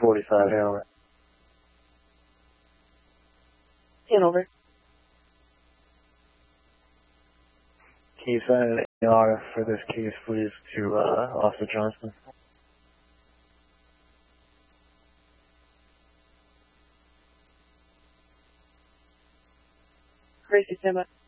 45 hour. And over. Can you send an AR for this case, please, to Officer Johnston? Gracie, stand by.